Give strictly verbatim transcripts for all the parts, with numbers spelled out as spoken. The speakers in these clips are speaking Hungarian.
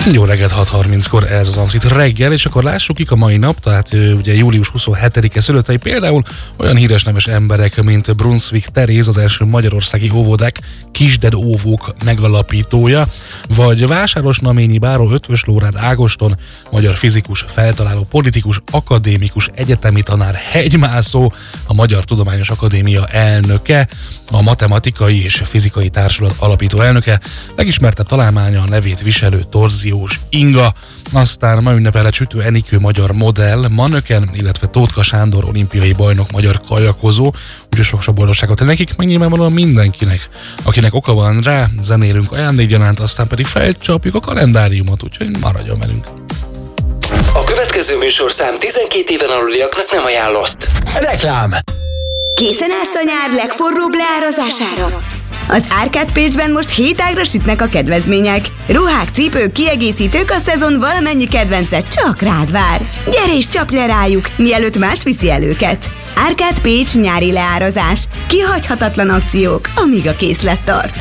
Jó reggelt, hat harminckor ez az Antrit reggel, és akkor lássuk ki a mai nap, tehát ugye július huszonhetedike szülöttei például olyan híres neves emberek, mint Brunswick Teréz, az első magyarországi óvodák Kisded óvók megalapítója, vagy Vásáros Naményi Báró Ötvös Lórád Ágoston, magyar fizikus, feltaláló, politikus, akadémikus, egyetemi tanár, hegymászó, a Magyar Tudományos Akadémia elnöke, a Matematikai és Fizikai Társulat alapító elnöke, legismertebb találmánya a nevét viselő torziós inga, aztán ma ünnepel Csütő Enikő magyar modell, Manöken, illetve Tótka Sándor olimpiai bajnok magyar kajakozó, úgyhogy sok-sok boldogságot nekik, meg nyilvánvalóan mindenkinek, akinek oka van rá, zenélünk ajándékgyanánt, aztán pedig felcsapjuk a kalendáriumot, úgyhogy maradjon velünk. A következő műsorszám tizenkét éven aluliaknak nem ajánlott. Reklám. Készen állsz a nyár legforróbb leárazására? Az Árkád Pécsben most hét ágra sütnek a kedvezmények. Ruhák, cipők, kiegészítők, a szezon valamennyi kedvence csak rád vár. Gyere és csapj le rájuk, mielőtt más viszi el őket. Árkád Pécs nyári leárazás. Kihagyhatatlan akciók, amíg a készlet tart.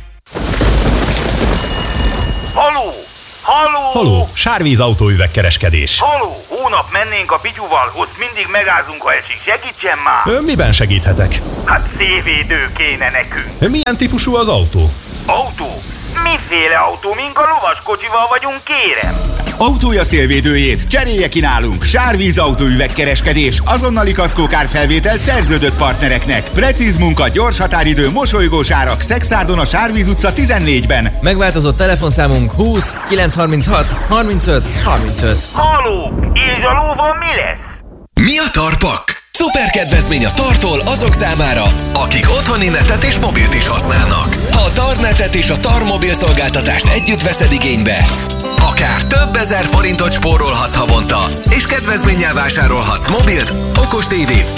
Haló! Haló! Haló, Sárvíz autóüvegkereskedés. Haló! Hónap mennénk a Pityuval, ott mindig megázunk, ha esik. Segítsen már! Ön miben segíthetek? Hát szélvédő kéne nekünk. Milyen típusú az autó? Autó? Miféle autó? Mink a lovaskocsival vagyunk, kérem? Autója szélvédőjét cserélje ki nálunk. Sárvíz autóüvegkereskedés, azonnali kaszkókárfelvétel szerződött partnereknek. Precíz munka, gyors határidő, mosolygós árak. Szexárdon a Sárvíz utca tizennégyben. Megváltozott telefonszámunk húsz kilencszázharminchat harmincöt harmincöt. Haló! És a lóval mi lesz? Mi a Tarpak? Szuper kedvezmény a Tartól azok számára, akik otthoni netet és mobilt is használnak. Ha a Tarnetet és a Tar mobil szolgáltatást együtt veszed igénybe, akár több ezer forintot spórolhatsz havonta, és kedvezménnyel vásárolhatsz mobilt, okos tévét,